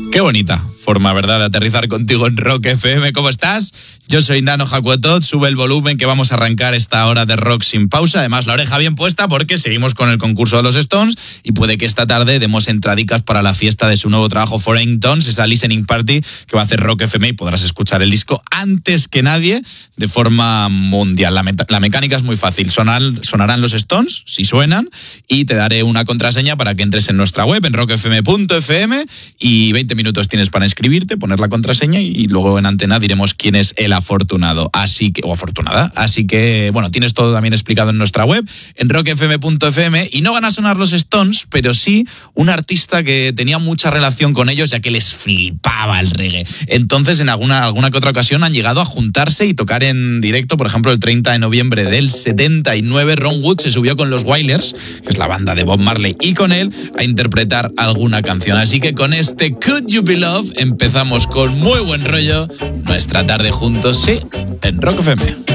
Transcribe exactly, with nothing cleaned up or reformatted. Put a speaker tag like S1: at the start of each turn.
S1: Qué bonita forma, ¿verdad?, de aterrizar contigo en Rock F M. ¿Cómo estás? Yo soy Nano Jacuetot, sube el volumen que vamos a arrancar esta hora de rock sin pausa. Además, la oreja bien puesta porque seguimos con el concurso de los Stones y puede que esta tarde demos entradicas para la fiesta de su nuevo trabajo Foreign Tones, esa listening party que va a hacer Rock F M y podrás escuchar el disco antes que nadie de forma mundial. La, meta- la mecánica es muy fácil, Sonar, sonarán los Stones, si suenan, y te daré una contraseña para que entres en nuestra web, en rock f m punto f m, y veinte minutos tienes para inscribirte, poner la contraseña y luego en antena diremos quién es el afortunado, así que o afortunada, así que bueno, tienes todo también explicado en nuestra web, en rock f m punto f m, y no van a sonar los Stones, pero sí un artista que tenía mucha relación con ellos, ya que les flipaba el reggae. Entonces, en alguna alguna que otra ocasión han llegado a juntarse y tocar en directo. Por ejemplo, el treinta de noviembre del setenta y nueve, Ron Wood se subió con los Wailers, que es la banda de Bob Marley, y con él a interpretar alguna canción. Así que con este Could You Be Love empezamos con muy buen rollo nuestra tarde juntos, sí, en Rock F M.